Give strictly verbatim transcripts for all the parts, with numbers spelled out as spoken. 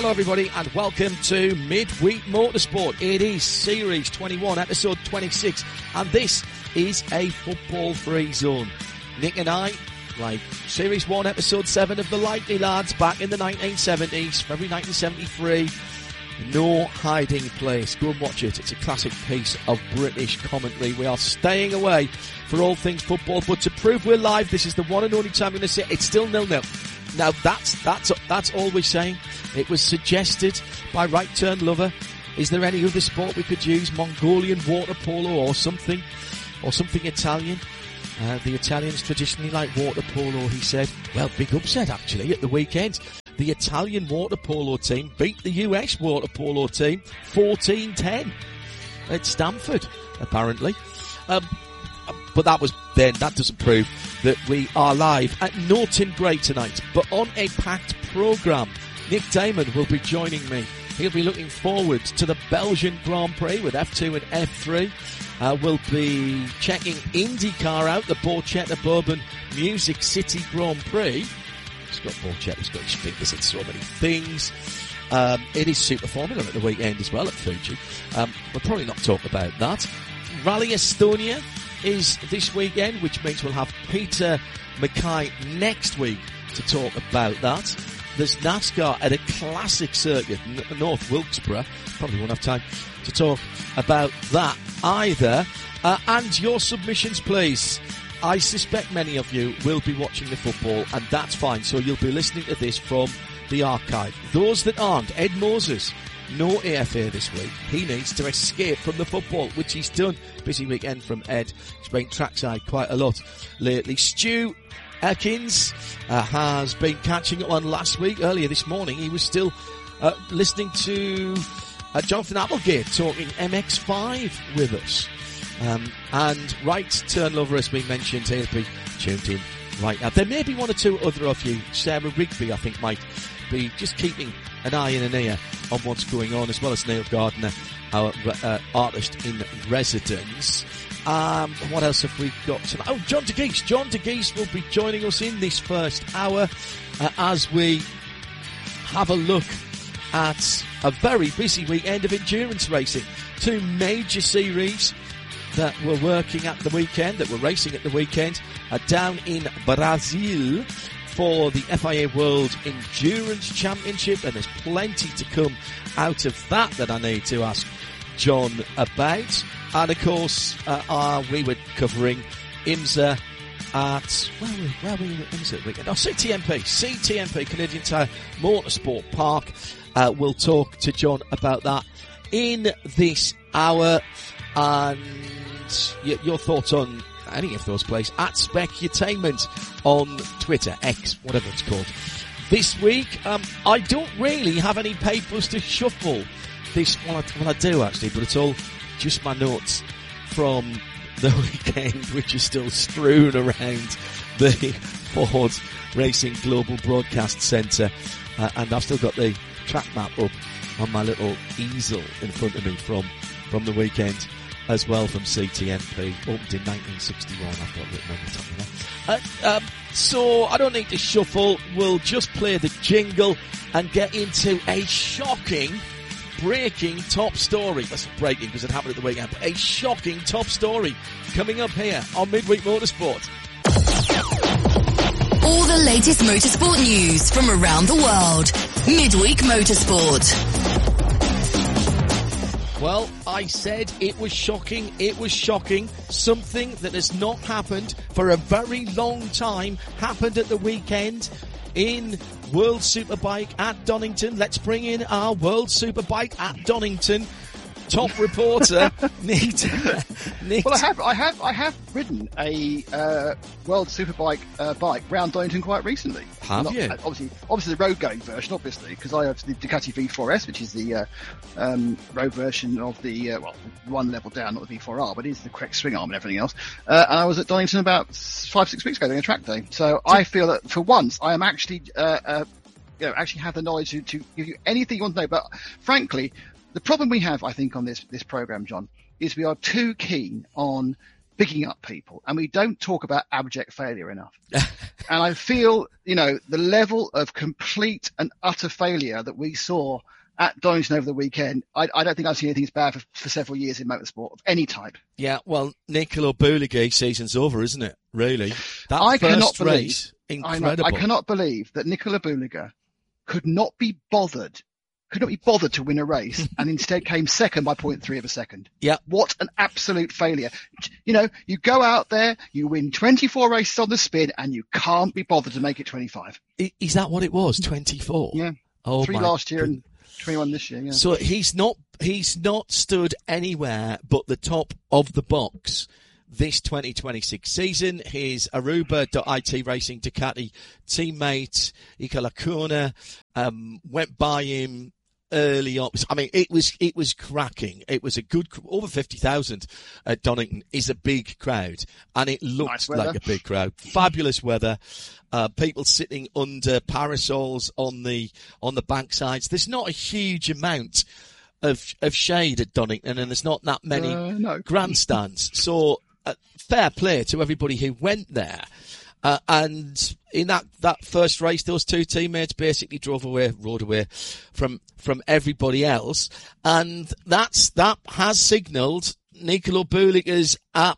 Hello everybody and welcome to Midweek Motorsport. It is Series twenty-one, Episode twenty-six, and this is a football-free zone. Nick and I, like Series one, Episode seven of The Likely Lads back in the nineteen seventies, February nineteen seventy-three. No hiding place. Go and watch it. It's a classic piece of British commentary. We are staying away for all things football, but to prove we're live, this is the one and only time I'm going to say it's still nil-nil. Now that's that's that's all we're saying. It was suggested by Right Turn Lover. Is there any other sport we could use? Mongolian water polo or something, or something Italian? Uh, the Italians traditionally like water polo, he said. Well, big upset actually at the weekend. The Italian water polo team beat the U S water polo team fourteen ten at Stamford, apparently. Um, but that was then. That doesn't prove that we are live at Norton Gray tonight, but on a packed programme. Nick Damon will be joining me. He'll be looking forward to the Belgian Grand Prix with F two and F three. Uh, we'll be checking IndyCar out, the Borchetta Bourbon Music City Grand Prix. Scott Borchetta's got his fingers in so many things. Um, it is Super Formula at the weekend as well at Fuji. Um, we'll probably not talk about that. Rally Estonia is this weekend, which means we'll have Peter Mackay next week to talk about that. There's NASCAR at a classic circuit, N- North Wilkesboro. Probably won't have time to talk about that either. Uh, and your submissions, please. I suspect many of you will be watching the football, and that's fine. So you'll be listening to this from the archive. Those that aren't, Ed Moses, no A F A this week. He needs to escape from the football, which he's done. Busy weekend from Ed. He's been trackside quite a lot lately. Stu Atkins uh, has been catching up on last week. Earlier this morning, he was still uh, listening to uh, Jonathan Applegate talking M X five with us. Um, and Right Turn Lover, as we mentioned, he'll be tuned in right now. There may be one or two other of you. Sarah Rigby, I think, might be just keeping an eye and an ear on what's going on, as well as Neil Gardner, our uh, artist in residence. Um, what else have we got tonight? Oh, John DeGeese. John DeGeese will be joining us in this first hour uh, as we have a look at a very busy weekend of endurance racing. Two major series that were working at the weekend, that were racing at the weekend, are down in Brazil for the F I A World Endurance Championship, and there's plenty to come out of that that I need to ask John about. And of course, uh, uh, we were covering IMSA at, where were we, where were we at IMSA at the weekend? Oh, C T M P, C T M P, Canadian Tire Motorsport Park. Uh, we'll talk to John about that in this hour. And your thoughts on any of those plays at Specutainment on Twitter, X, whatever it's called. This week, um, I don't really have any papers to shuffle this, well I, well I do actually, but it's all just my notes from the weekend, which are still strewn around the Ford Racing Global Broadcast Centre, uh, and I've still got the track map up on my little easel in front of me from, from the weekend as well, from C T M P, opened in nineteen sixty-one, I've got written on the top of that. Uh, um, so I don't need to shuffle, we'll just play the jingle and get into a shocking, breaking top story. That's breaking because it happened at the weekend, but a shocking top story coming up here on Midweek Motorsport. All the latest motorsport news from around the world. Midweek Motorsport. Well, I said it was shocking, it was shocking. Something that has not happened for a very long time happened at the weekend in World Superbike at Donington. Let's bring in our World Superbike at Donington top reporter, Nick. Nick. Well, I have, I have, I have ridden a uh, World Superbike uh, bike round Donington quite recently. Have Not, you? Obviously, obviously the road-going version, obviously, because I have the Ducati V four S, which is the uh, um, road version of the uh, well, one level down, not the V four R, but it is the correct swing arm and everything else. Uh, and I was at Donington about five, six weeks ago doing a track day. So I feel that for once I am actually, uh, uh, you know, actually have the knowledge to, to give you anything you want to know. But frankly, the problem we have, I think, on this, this program, John, is we are too keen on bigging up people, and we don't talk about abject failure enough. And I feel, you know, the level of complete and utter failure that we saw at Donington over the weekend, I, I don't think I've seen anything as bad for, for several years in motorsport of any type. Yeah, well, Nicola Bouligay season's over, isn't it? Really? That I first cannot believe, race, incredible. I, know, I cannot believe that Nicola Bouligay could not be bothered, could not be bothered to win a race and instead came second by point three of a second. Yeah. What an absolute failure. You know, you go out there, you win twenty-four races on the spin and you can't be bothered to make it twenty-five. Is that what it was? twenty-four? Yeah. Oh, Three my last year goodness. and twenty-one this year, yeah. So he's not, he's not stood anywhere but the top of the box this twenty twenty-six season. His Aruba dot I T Racing Ducati teammate, Iker Lecuona, um, went by him early on. I mean, it was, it was cracking. It was a good, over fifty thousand at Donington is a big crowd, and it looked Nice like a big crowd. Fabulous weather. Uh, people sitting under parasols on the, on the banksides. There's not a huge amount of, of shade at Donington, and there's not that many Uh, no. grandstands. So, uh, fair play to everybody who went there. Uh, and in that, that first race, those two teammates basically drove away, rode away from, from everybody else. And that's, that has signalled Nicola Bouligay's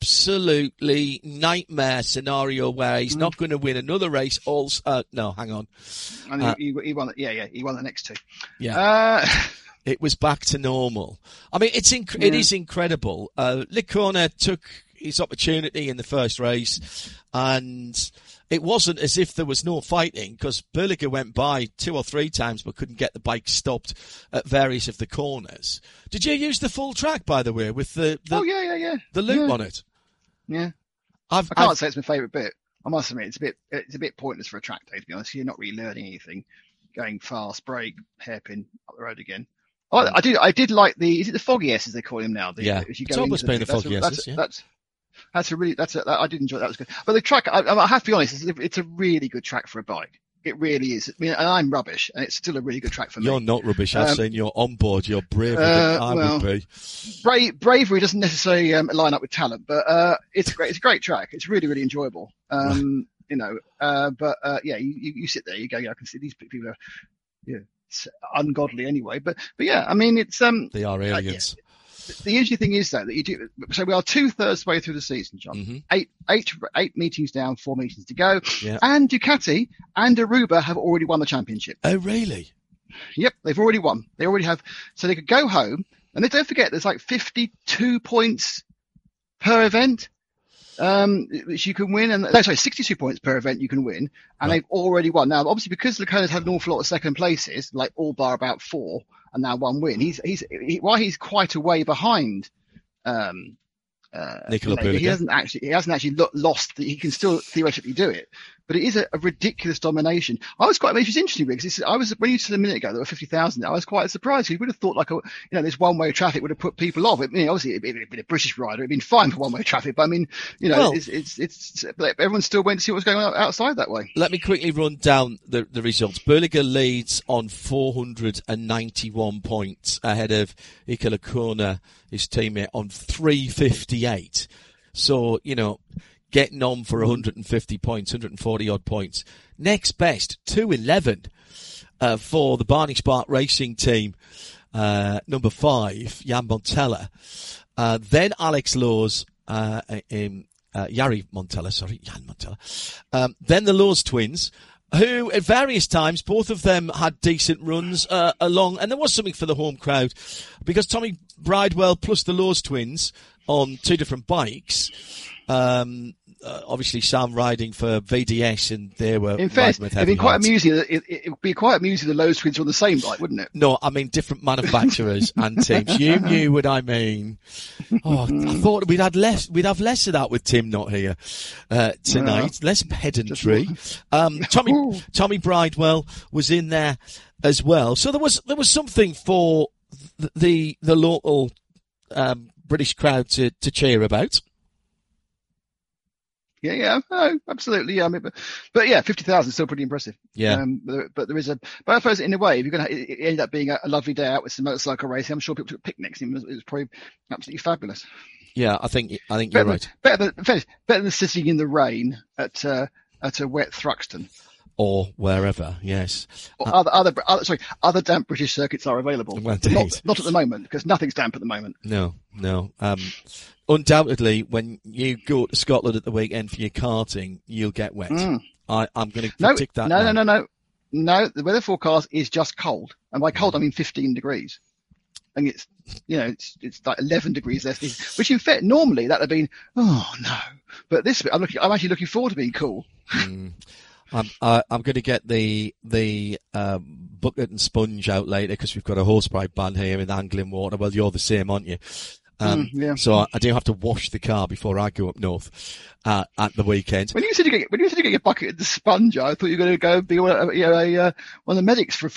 absolutely nightmare scenario where he's mm. not going to win another race. Also, uh, no, hang on. And uh, he, he won, the, yeah, yeah, he won the next two. Yeah. Uh, it was back to normal. I mean, it's inc- yeah. it is incredible. Uh, Lecuona took his opportunity in the first race, and it wasn't as if there was no fighting, because Bouligay went by two or three times but couldn't get the bike stopped at various of the corners. Did you use the full track, by the way, with the, the oh yeah, yeah, yeah, the loop yeah. on it? Yeah, I've, I can't I've, say it's my favourite bit. I must admit, it's a bit it's a bit pointless for a track day, to be honest. You're not really learning anything. Going fast, brake, hairpin up the road again. Oh, I did. I did like the. Is it the Foggy S as they call him now? The, yeah, as you it's go almost been the Foggy S. That's, yeah. that's that's a really. That's a. I did enjoy that. That was good. But the track, I, I have to be honest, it's, it's a really good track for a bike. It really is. I mean, and I'm rubbish, and it's still a really good track for me. You're not rubbish. I've um, seen you're on board. You're braver uh, than I well, would be. Bra- bravery doesn't necessarily um, line up with talent, but uh, it's great. It's a great track. It's really, really enjoyable. Um, you know, uh, but uh, yeah, you, you, you sit there, you go, yeah, I can see these people are, yeah. It's ungodly anyway, but but yeah, I mean it's um they are aliens. Uh, yeah. The interesting thing is though that you do. So we are two thirds way through the season, John. Mm-hmm. Eight eight eight meetings down, four meetings to go, yeah. and Ducati and Aruba have already won the championship. Oh really? Yep, they've already won. They already have, so they could go home. And they don't forget, there's like fifty-two points per event. Um, which you can win, and no, sorry, sixty-two points per event you can win, and right. they've already won. Now, obviously, because Lecuona's had an awful lot of second places, like all bar about four, and now one win. He's he's he, while he's quite a way behind. Um, uh, Nicola you know, Bouligay. He hasn't actually he hasn't actually lo- lost. He can still theoretically do it, but it is a, a ridiculous domination. I was quite. It was interesting because I was when you said a minute ago there were fifty thousand. I was quite surprised. You would have thought like a you know this one way traffic would have put people off. It, I mean, obviously, it'd, it'd been a British rider. It'd been fine for one way traffic, but I mean, you know, well, it's, it's it's everyone still went to see what was going on outside that way. Let me quickly run down the the results. Bouligay leads on four hundred ninety-one points ahead of Iker Lecuona, his teammate, on three fifty-eight. So, you know, getting on for one hundred fifty points, one hundred forty odd points. Next best, two eleven, uh, for the Barney Spark Racing team, uh, number five, Jan Montella. Uh, then Alex Laws, uh, in, uh, Jari Montella, sorry, Jan Montella. Um, then the Laws twins, who at various times, both of them had decent runs, uh, along, and there was something for the home crowd, because Tommy Bridewell plus the Laws twins, on two different bikes. Um, uh, obviously Sam riding for V D S, and they were in fact, with it'd be quite amusing. It, it would be quite amusing the Lowe's twins were on the same bike, wouldn't it? No, I mean different manufacturers and teams. You knew what I mean. Oh, I thought we'd had less. We'd have less of that with Tim not here uh, tonight. Yeah. Less pedantry. Um, Tommy Tommy Bridewell was in there as well, so there was there was something for the the, the local um, British crowd to, to cheer about. Yeah, yeah, no, absolutely. Yeah, I mean, but, but yeah, fifty thousand is still pretty impressive. Yeah. Um, but, but there is a, but I suppose in a way, if you're going to, it ended up being a, a lovely day out with some motorcycle racing. I'm sure people took picnics. It was, it was probably absolutely fabulous. Yeah, I think I think you're Better, right. better than better than sitting in the rain at uh, at a wet Thruxton. Or wherever, yes. Or Uh, other, other, other, sorry, other damp British circuits are available. Well, not, indeed. not at the moment, because nothing's damp at the moment. No, no. Um, undoubtedly, when you go to Scotland at the weekend for your karting, you'll get wet. Mm. I, I'm going to No, predict that. no, now. no, no, no, no. The weather forecast is just cold, and by cold I mean fifteen degrees. And it's, you know, it's it's like eleven degrees less, which in fact normally that would have been, oh no. But this, I'm looking, I'm actually looking forward to being cool. Mm. I'm uh, I'm going to get the the um, bucket and sponge out later because we've got a hosepipe ban here in Anglian Water. Well, you're the same, aren't you? Um, Mm, yeah. So I, I do have to wash the car before I go up north uh, at the weekend. When you said you get when you said you get your bucket and the sponge, I thought you were going to go be one of, you know, a, uh, one of the medics for